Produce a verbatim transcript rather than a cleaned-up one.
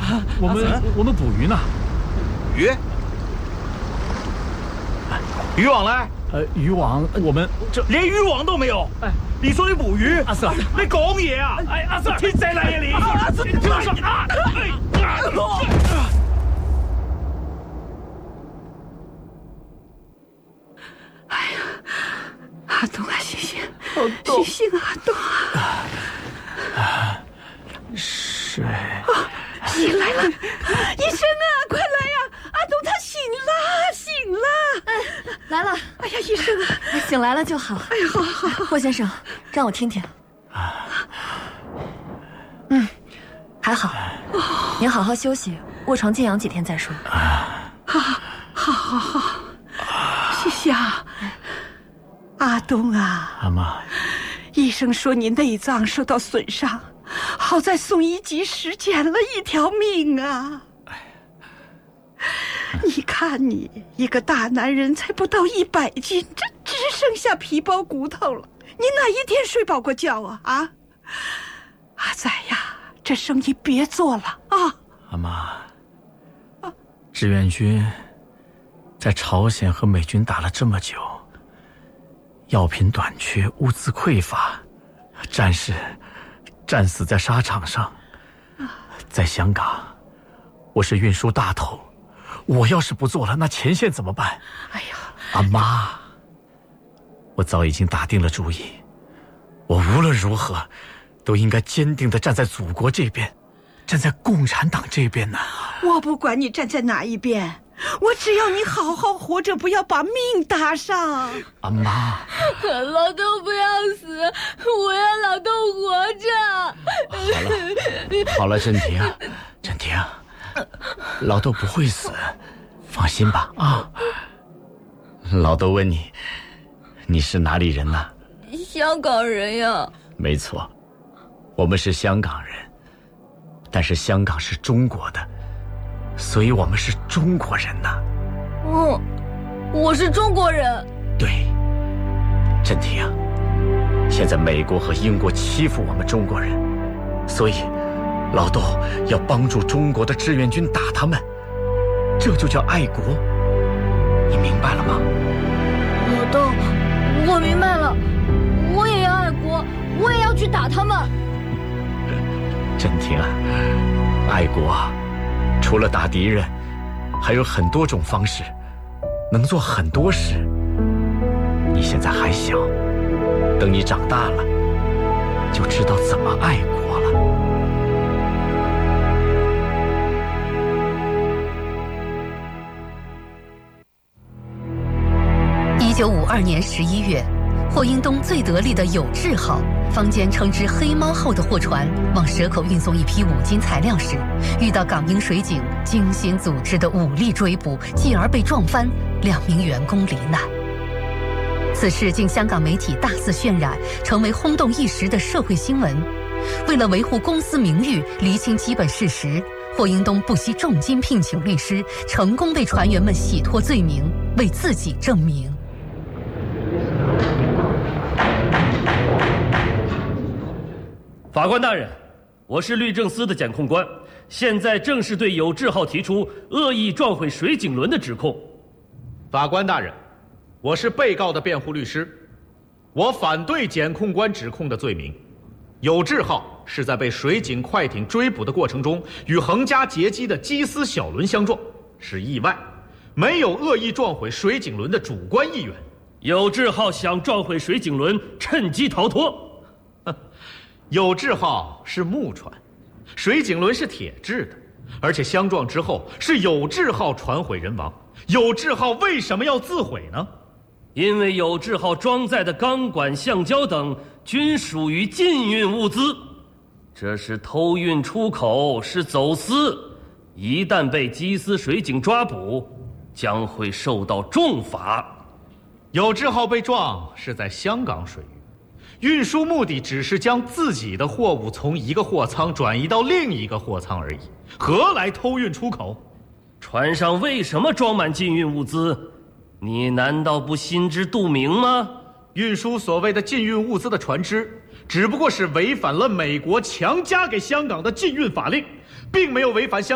我们我们捕鱼呢。 鱼？渔网嘞？ 呃，渔网我们这连渔網都沒有。哎，你說你捕魚？ 阿 Sir， 你講嘢啊？ 哎，阿 Sir， 天仔嚟啊你！阿 Sir， 你聽我說啊！ 哎呀，阿東啊，醒醒，醒醒啊，阿東啊！ 水。 醒来了，醫生啊，快來呀！阿東他醒了，醒了！ 哎，來了！ 哎呀，醫生啊， 醒來了就好。 哎呀，好好好。 霍先生，讓我聽聽。嗯，還好。您好好休息，臥床靜養幾天再說。 好，好，好，好。謝謝啊，阿東啊。 阿媽， 醫生說你內臟受到損傷。好在送醫及時撿了一條命啊！你看你一個大男人才不到一百斤，這只剩下皮包骨頭了。你哪一天睡飽過覺啊？啊，阿仔呀，這生意別做了啊！ 阿媽，志願軍在朝鮮和美軍打了這麼久，藥品短缺，物資匱乏，戰士戰死在沙場上。在香港，我是運輸大頭，我要是不做了，那前線怎麼辦？ 哎呀， 阿媽，我早已經打定了主意，我無論如何都應該堅定地站在祖國這邊，站在共產黨這邊呢。 我不管你站在哪一邊，我只要你好好活着，不要把命搭上。 阿媽， 老豆不要死，我要老豆活着。 好了，好了，真婷，真婷，老豆不會死，放心吧啊。老豆問你，你是哪裡人呢？ 香港人呀。 沒錯，我們是香港人，但是香港是中國的，所以我們是中國人吶。 嗯，我是中國人。 對，真婷啊，現在美國和英國欺負我們中國人，所以老豆要幫助中國的志願軍打他們，這就叫愛國，你明白了嗎？ 老豆，我明白了，我也要愛國，我也要去打他們。 真婷啊，愛國啊，除了打敵人，還有很多種方式，能做很多事。你現在還小，等你長大了，就知道怎麼愛國了。 一九五二年十一月，霍英东最得力的有志号，坊间称之黑猫号的货船往蛇口运送一批五金材料时，遇到港英水警精心组织的武力追捕，继而被撞翻，两名员工罹难。此事经香港媒体大肆渲染，成为轰动一时的社会新闻。为了维护公司名誉，厘清基本事实，霍英东不惜重金聘请律师，成功为船员们洗脱罪名，为自己证明。 法官大人，我是律政司的检控官，现在正式对有志号提出恶意撞毁水警轮的指控。 法官大人，我是被告的辩护律师，我反对检控官指控的罪名。有志号是在被水警快艇追捕的过程中，与横加截击的基斯小轮相撞，是意外，没有恶意撞毁水警轮的主观意愿。 有志号想撞毁水警轮，趁机逃脱。 有志号是木船，水警轮是铁制的，而且相撞之后是有志号船毁人亡。有志号为什么要自毁呢？ 因为有志号装载的钢管、橡胶等均属于禁运物资，这是偷运出口，是走私，一旦被基斯水警抓捕，将会受到重罚。 有志号被撞是在香港水域，运输目的只是将自己的货物从一个货舱转移到另一个货舱而已，何来偷运出口？ 船上为什么装满禁运物资？你难道不心知肚明吗？ 运输所谓的禁运物资的船只，只不过是违反了美国强加给香港的禁运法令，并没有违反香